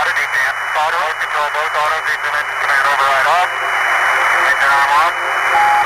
auto descent. Auto control, both auto descent. Command override off. Engine arm on.